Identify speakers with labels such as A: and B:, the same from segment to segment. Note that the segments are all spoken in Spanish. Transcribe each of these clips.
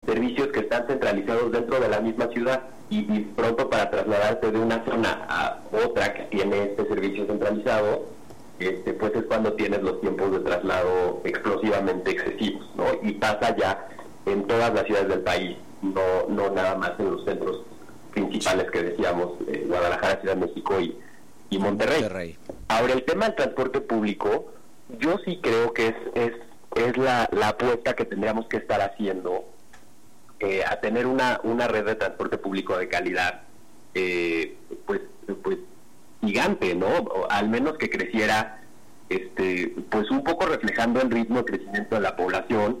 A: servicios que están centralizados dentro de la misma ciudad y pronto para trasladarte de una zona a otra que tiene este servicio centralizado, pues es cuando tienes los tiempos de traslado explosivamente excesivos, ¿no? Y pasa ya en todas las ciudades del país, no nada más en los centros principales que decíamos, Guadalajara, Ciudad de México y Monterrey. Ahora, el tema del transporte público, yo sí creo que es la apuesta que tendríamos que estar haciendo a tener una red de transporte público de calidad, pues gigante, ¿no? O al menos que creciera, pues un poco reflejando el ritmo de crecimiento de la población,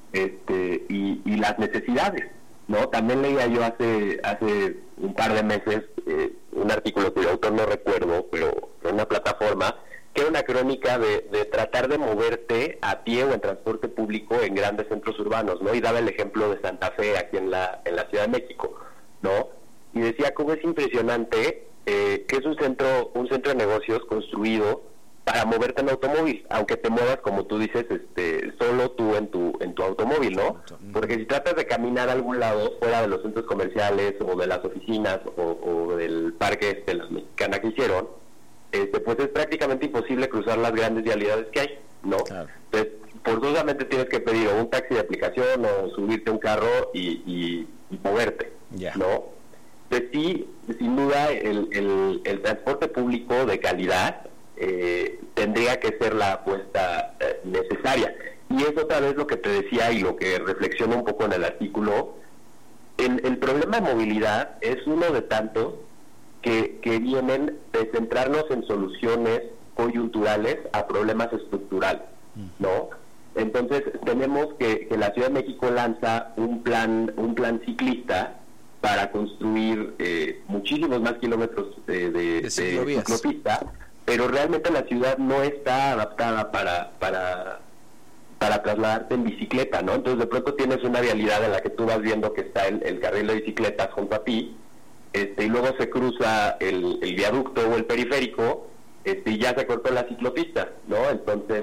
A: y las necesidades, ¿no? También leía yo hace un par de meses un artículo cuyo autor no recuerdo, pero en una plataforma, que era una crónica de tratar de moverte a pie o en transporte público en grandes centros urbanos, ¿no? Y daba el ejemplo de Santa Fe aquí en la Ciudad de México, ¿no? Y decía cómo es impresionante que es un centro de negocios construido para moverte en automóvil, aunque te muevas, como tú dices, solo tú en tu automóvil, ¿no? Porque si tratas de caminar a algún lado fuera de los centros comerciales o de las oficinas o del parque de las mexicanas que hicieron, pues es prácticamente imposible cruzar las grandes vialidades que hay, ¿no? Claro. Entonces, forzosamente tienes que pedir o un taxi de aplicación o subirte a un carro y moverte, ¿no? Entonces sí, sin duda, el transporte público de calidad tendría que ser la apuesta necesaria. Y es otra vez lo que te decía y lo que reflexiono un poco en el artículo. El problema de movilidad es uno de tantos que vienen de centrarnos en soluciones coyunturales a problemas estructurales, ¿no? Entonces tenemos que la Ciudad de México lanza un plan ciclista para construir muchísimos más kilómetros de ciclopista, pero realmente la ciudad no está adaptada para trasladarte en bicicleta, ¿no? Entonces de pronto tienes una vialidad en la que tú vas viendo que está el carril de bicicletas junto a ti, y luego se cruza el viaducto o el periférico, y ya se cortó la ciclopista, ¿no? Entonces,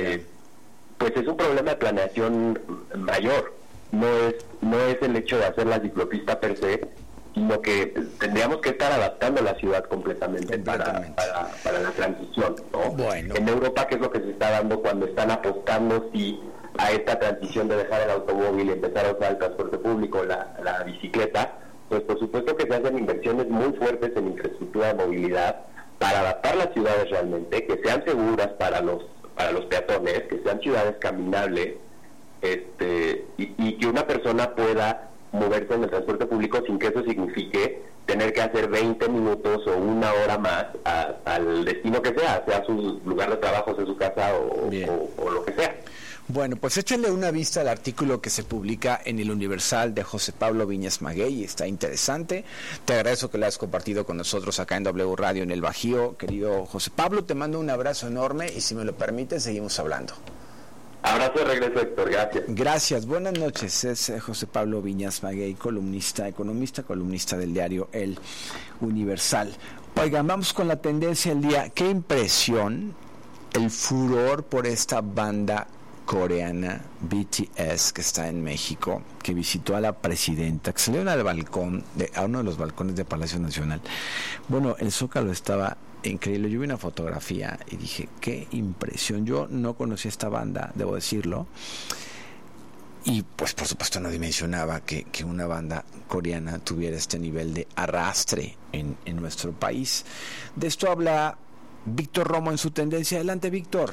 A: pues es un problema de planeación mayor. No es el hecho de hacer la ciclopista per se, sino que tendríamos que estar adaptando la ciudad completamente. Para la transición, ¿no? Bueno. En Europa, ¿qué es lo que se está dando cuando están apostando a esta transición de dejar el automóvil y empezar a usar el transporte público, la bicicleta? Pues por supuesto que se hacen inversiones muy fuertes en infraestructura de movilidad para adaptar las ciudades realmente, que sean seguras para los peatones, que sean ciudades caminables, y que una persona pueda moverse en el transporte público sin que eso signifique tener que hacer 20 minutos o una hora más al destino que sea su lugar de trabajo, sea su casa o lo que sea.
B: Bueno, pues échale una vista al artículo que se publica en El Universal de José Pablo Viñas Maguey, está interesante. Te agradezco que lo hayas compartido con nosotros acá en W Radio en el Bajío, querido José Pablo, te mando un abrazo enorme y si me lo permiten seguimos hablando.
A: Abrazo de regreso, Héctor, gracias.
B: Gracias, buenas noches, es José Pablo Viñas Maguey, columnista del diario El Universal. Oigan, vamos con la tendencia del día. Qué impresión el furor por esta banda coreana BTS que está en México, que visitó a la presidenta, que salió a uno de los balcones de Palacio Nacional. Bueno, el Zócalo estaba increíble. Yo vi una fotografía y dije, qué impresión. Yo no conocía esta banda, debo decirlo, y pues por supuesto no dimensionaba que una banda coreana tuviera este nivel de arrastre en nuestro país. De esto habla Víctor Romo en su tendencia. Adelante, Víctor.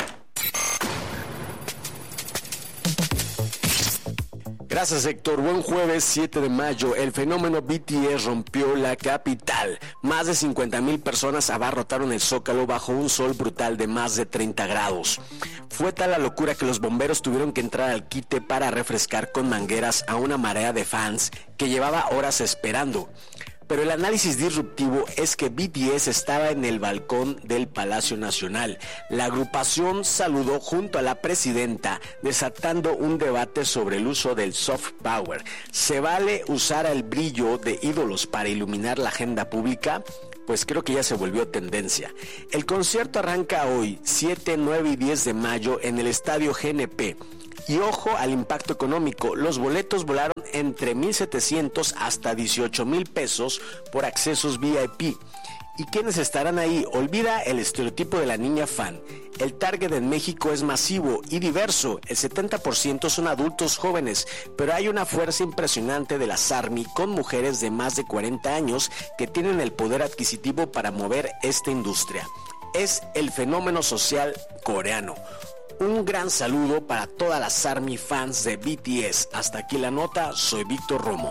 C: Gracias, Héctor. Buen jueves 7 de mayo. El fenómeno BTS rompió la capital. Más de 50,000 personas abarrotaron el Zócalo bajo un sol brutal de más de 30 grados. Fue tal la locura que los bomberos tuvieron que entrar al quite para refrescar con mangueras a una marea de fans que llevaba horas esperando. Pero el análisis disruptivo es que BTS estaba en el balcón del Palacio Nacional. La agrupación saludó junto a la presidenta, desatando un debate sobre el uso del soft power. ¿Se vale usar el brillo de ídolos para iluminar la agenda pública? Pues creo que ya se volvió tendencia. El concierto arranca hoy, 7, 9 y 10 de mayo, en el Estadio GNP. Y ojo al impacto económico, los boletos volaron entre 1,700 hasta 18,000 pesos por accesos VIP. ¿Y quiénes estarán ahí? Olvida el estereotipo de la niña fan. El target en México es masivo y diverso. El 70% son adultos jóvenes, pero hay una fuerza impresionante de las ARMY con mujeres de más de 40 años que tienen el poder adquisitivo para mover esta industria. Es el fenómeno social coreano. Un gran saludo para todas las ARMY fans de BTS. Hasta aquí la nota, soy Víctor Romo.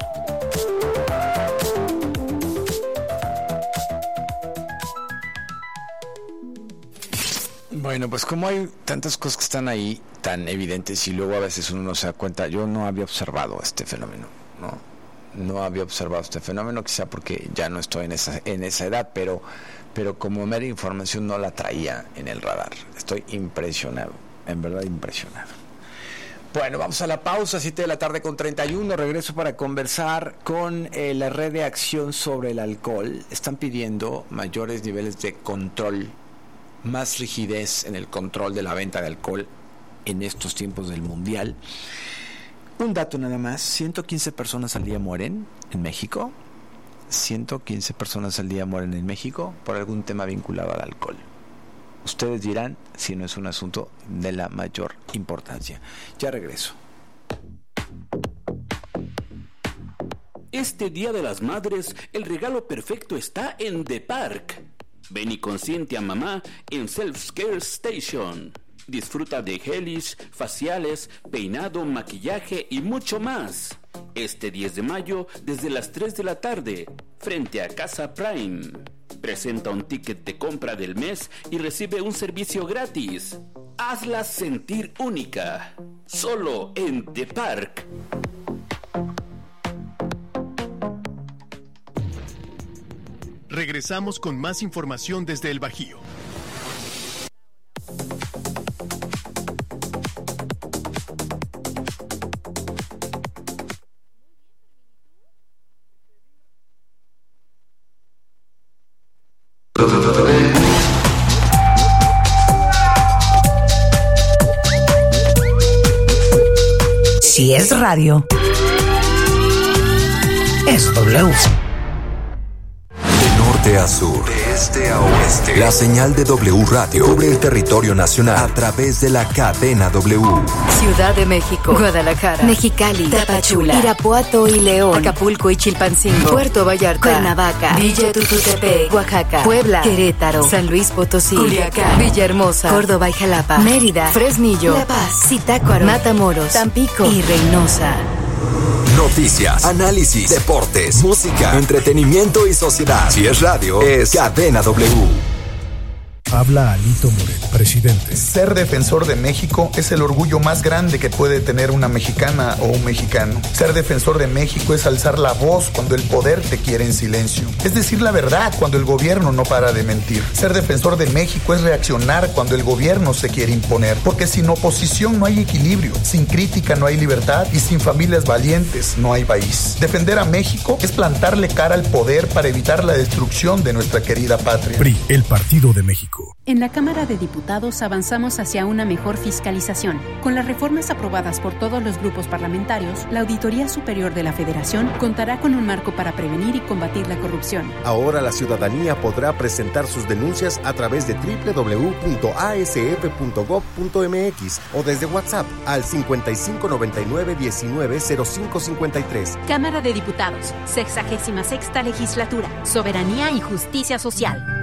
B: Bueno, pues como hay tantas cosas que están ahí tan evidentes y luego a veces uno no se da cuenta, yo no había observado este fenómeno, no había observado este fenómeno, quizá porque ya no estoy en esa edad, pero como mera información no la traía en el radar. Estoy impresionado, en verdad impresionado. Bueno, vamos a la pausa, 7:31 p.m. Regreso para conversar con la Red de Acción sobre el Alcohol. Están pidiendo mayores niveles de control, más rigidez en el control de la venta de alcohol en estos tiempos del Mundial. Un dato nada más, 115 personas al día mueren en México. 115 personas al día mueren en México por algún tema vinculado al alcohol. Ustedes dirán si no es un asunto de la mayor importancia. Ya regreso.
D: Este Día de las Madres, el regalo perfecto está en The Park. Ven y consiente a mamá en Self Care Station. Disfruta de gelis, faciales, peinado, maquillaje y mucho más. Este 10 de mayo, desde las 3 de la tarde, frente a Casa Prime. Presenta un ticket de compra del mes y recibe un servicio gratis. Hazla sentir única. Solo en The Park.
E: Regresamos con más información desde el Bajío.
F: Si es radio, es W.
G: De a sur, de este a oeste, la señal de W Radio cubre el territorio nacional a través de la cadena W.
H: Ciudad de México, Guadalajara, Mexicali, Tapachula, Irapuato y León, Acapulco y Chilpancingo, Puerto Vallarta, Cuernavaca, Villa Tututepec, Oaxaca, Puebla, Querétaro, San Luis Potosí, Culiacán, Villahermosa, Córdoba y Jalapa, Mérida, Fresnillo, La Paz, Zitácuaro, Matamoros, Tampico y Reynosa.
G: Noticias, análisis, deportes, música, entretenimiento y sociedad. Si es radio, es Cadena W.
I: Habla Alito Moreno, presidente.
J: Ser defensor de México es el orgullo más grande que puede tener una mexicana o un mexicano. Ser defensor de México es alzar la voz cuando el poder te quiere en silencio. Es decir la verdad cuando el gobierno no para de mentir. Ser defensor de México es reaccionar cuando el gobierno se quiere imponer. Porque sin oposición no hay equilibrio, sin crítica no hay libertad y sin familias valientes no hay país. Defender a México es plantarle cara al poder para evitar la destrucción de nuestra querida patria.
I: PRI, el Partido de México.
K: En la Cámara de Diputados avanzamos hacia una mejor fiscalización. Con las reformas aprobadas por todos los grupos parlamentarios, la Auditoría Superior de la Federación contará con un marco para prevenir y combatir la corrupción.
L: Ahora la ciudadanía podrá presentar sus denuncias a través de www.asf.gov.mx o desde WhatsApp al 5599-190553.
K: Cámara de Diputados, 66ª Legislatura, Soberanía y Justicia Social.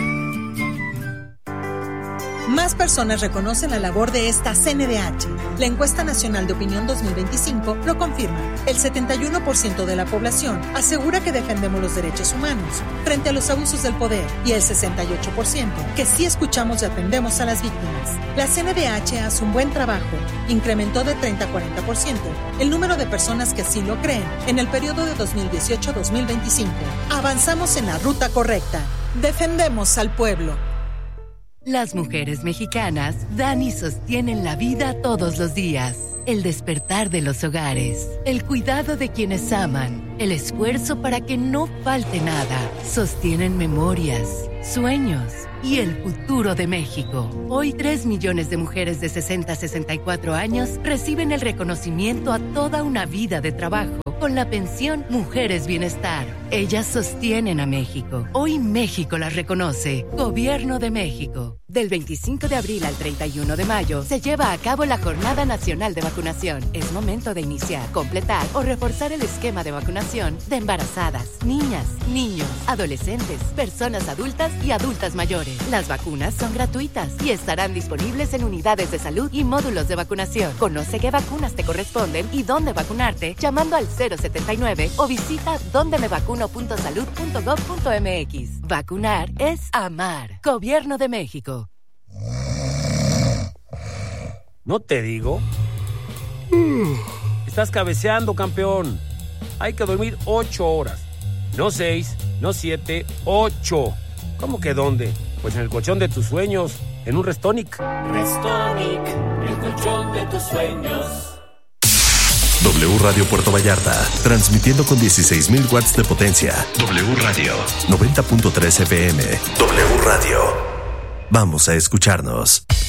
M: Más personas reconocen la labor de esta CNDH. La encuesta nacional de opinión 2025 lo confirma. El 71% de la población asegura que defendemos los derechos humanos frente a los abusos del poder y el 68% que sí escuchamos y atendemos a las víctimas. La CNDH hace un buen trabajo. Incrementó de 30 a 40% el número de personas que así lo creen en el periodo de 2018-2025. Avanzamos en la ruta correcta. Defendemos al pueblo.
N: Las mujeres mexicanas dan y sostienen la vida todos los días. El despertar de los hogares, el cuidado de quienes aman, el esfuerzo para que no falte nada. Sostienen memorias, sueños y el futuro de México. Hoy 3 millones de mujeres de 60 a 64 años reciben el reconocimiento a toda una vida de trabajo Con la pensión Mujeres Bienestar, ellas sostienen a México. Hoy México las reconoce. Gobierno de México. Del 25 de abril al 31 de mayo se lleva a cabo la Jornada Nacional de Vacunación. Es momento de iniciar, completar o reforzar el esquema de vacunación de embarazadas, niñas, niños, adolescentes, personas adultas y adultas mayores. Las vacunas son gratuitas y estarán disponibles en unidades de salud y módulos de vacunación. Conoce qué vacunas te corresponden y dónde vacunarte llamando al 079 o visita dondemevacuno.salud.gov.mx. Vacunar es amar. Gobierno de México.
O: ¿No te digo? Estás cabeceando, campeón. Hay que dormir 8 horas. No 6, no 7, 8. ¿Cómo que dónde? Pues en el colchón de tus sueños, en un Restonic.
P: Restonic, el colchón de tus sueños.
Q: W Radio Puerto Vallarta, transmitiendo con 16,000 watts de potencia. W Radio, 90.3 FM. W Radio. Vamos a escucharnos.